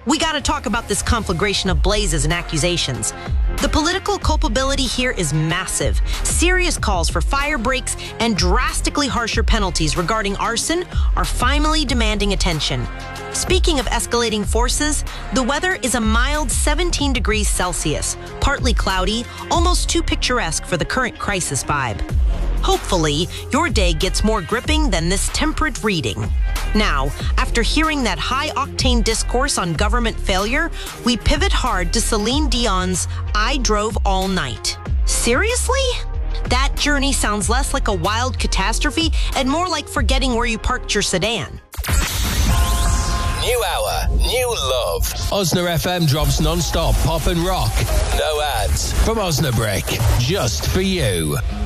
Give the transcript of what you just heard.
We gotta talk about this conflagration of blazes and accusations. The political culpability here is massive. Serious calls for fire breaks and drastically harsher penalties regarding arson are finally demanding attention. Speaking of escalating forces, the weather is a mild 17 degrees Celsius, partly cloudy, almost too picturesque for the current crisis vibe. Hopefully, your day gets more gripping than this temperate reading. Now, after hearing that high-octane discourse on government failure, we pivot hard to Celine Dion's I Drove All Night. Seriously? That journey sounds less like a wild catastrophe and more like forgetting where you parked your sedan. New hour, new love. Osna FM drops non-stop pop and rock. No ads. From Osnabrick, just for you.